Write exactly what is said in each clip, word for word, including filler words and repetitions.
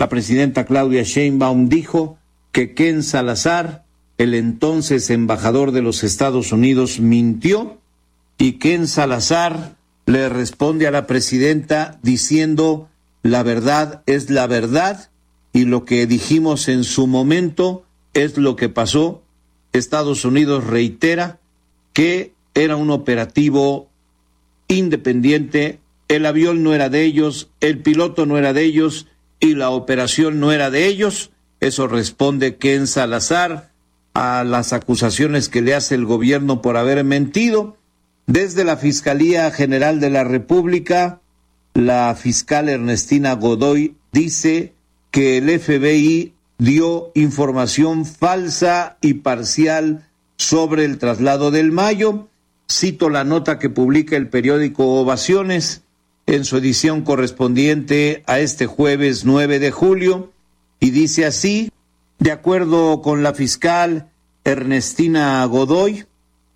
La presidenta Claudia Sheinbaum dijo que Ken Salazar, el entonces embajador de los Estados Unidos, mintió, y Ken Salazar le responde a la presidenta diciendo: la verdad es la verdad y lo que dijimos en su momento es lo que pasó. Estados Unidos reitera que era un operativo independiente, el avión no era de ellos, el piloto no era de ellos y la operación no era de ellos. Eso responde Ken Salazar a las acusaciones que le hace el gobierno por haber mentido. Desde la Fiscalía General de la República, la fiscal Ernestina Godoy dice que el F B I dio información falsa y parcial sobre el traslado del Mayo. Cito la nota que publica el periódico Ovaciones en su edición correspondiente a este jueves nueve de julio, y dice así: de acuerdo con la fiscal Ernestina Godoy,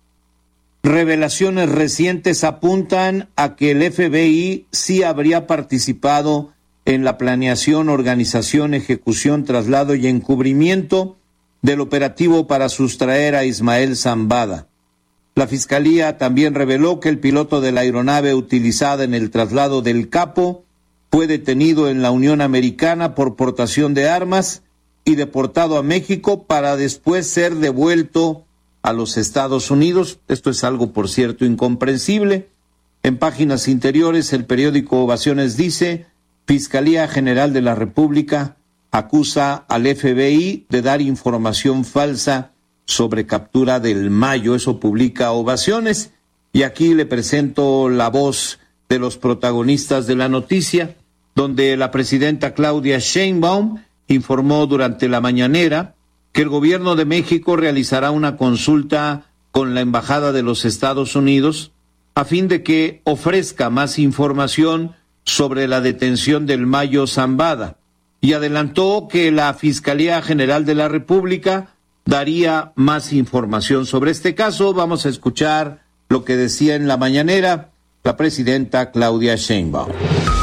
revelaciones recientes apuntan a que el F B I sí habría participado en la planeación, organización, ejecución, traslado y encubrimiento del operativo para sustraer a Ismael Zambada. La Fiscalía también reveló que el piloto de la aeronave utilizada en el traslado del capo fue detenido en la Unión Americana por portación de armas y deportado a México para después ser devuelto a los Estados Unidos. Esto es algo, por cierto, incomprensible. En páginas interiores, el periódico Ovaciones dice: Fiscalía General de la República acusa al F B I de dar información falsa sobre captura del Mayo. Eso publica Ovaciones. Y aquí le presento la voz de los protagonistas de la noticia, donde la presidenta Claudia Sheinbaum informó durante la mañanera que el gobierno de México realizará una consulta con la Embajada de los Estados Unidos a fin de que ofrezca más información sobre la detención del Mayo Zambada, y adelantó que la Fiscalía General de la República daría más información sobre este caso. Vamos a escuchar lo que decía en la mañanera la presidenta Claudia Sheinbaum.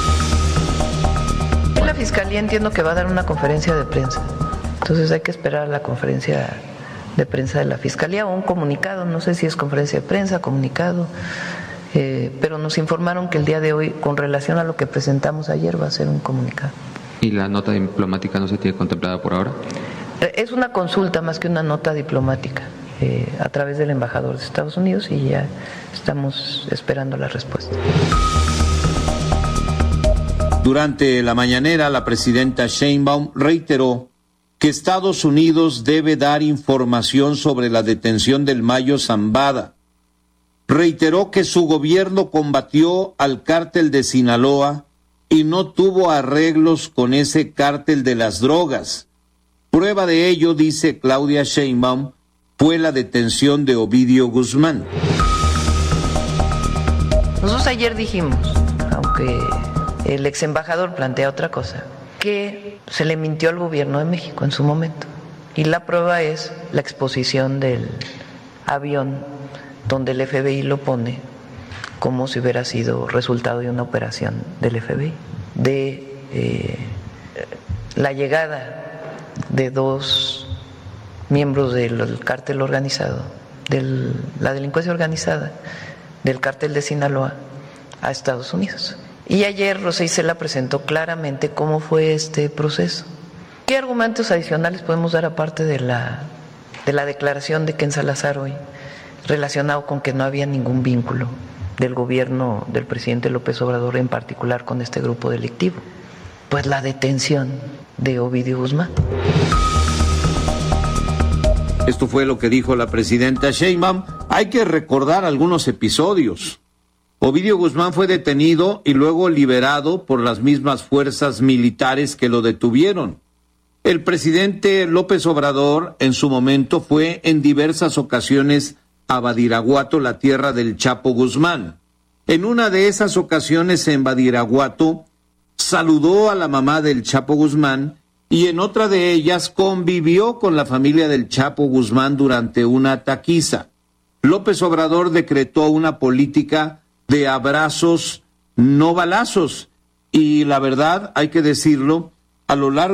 La Fiscalía entiendo que va a dar una conferencia de prensa, entonces hay que esperar a la conferencia de prensa de la Fiscalía o un comunicado, no sé si es conferencia de prensa, comunicado, eh, pero nos informaron que el día de hoy, con relación a lo que presentamos ayer, va a ser un comunicado. ¿Y la nota diplomática no se tiene contemplada por ahora? Es una consulta más que una nota diplomática eh, a través del embajador de Estados Unidos, y ya estamos esperando la respuesta. Durante la mañanera, la presidenta Sheinbaum reiteró que Estados Unidos debe dar información sobre la detención del Mayo Zambada. Reiteró que su gobierno combatió al cártel de Sinaloa y no tuvo arreglos con ese cártel de las drogas. Prueba de ello, dice Claudia Sheinbaum, fue la detención de Ovidio Guzmán. Nosotros ayer dijimos, aunque el ex embajador plantea otra cosa, que se le mintió al gobierno de México en su momento. Y la prueba es la exposición del avión donde el F B I lo pone como si hubiera sido resultado de una operación del F B I, de eh, la llegada de dos miembros del cártel organizado, de la delincuencia organizada, del cártel de Sinaloa a Estados Unidos. Y ayer Rosa Isela presentó claramente cómo fue este proceso. ¿Qué argumentos adicionales podemos dar aparte de la, de la declaración de Ken Salazar hoy, relacionado con que no había ningún vínculo del gobierno del presidente López Obrador en particular con este grupo delictivo? Pues la detención de Ovidio Guzmán. Esto fue lo que dijo la presidenta Sheinbaum. Hay que recordar algunos episodios. Ovidio Guzmán fue detenido y luego liberado por las mismas fuerzas militares que lo detuvieron. El presidente López Obrador en su momento fue en diversas ocasiones a Badiraguato, la tierra del Chapo Guzmán. En una de esas ocasiones en Badiraguato saludó a la mamá del Chapo Guzmán y en otra de ellas convivió con la familia del Chapo Guzmán durante una taquiza. López Obrador decretó una política de abrazos, no balazos, y la verdad, hay que decirlo, a lo largo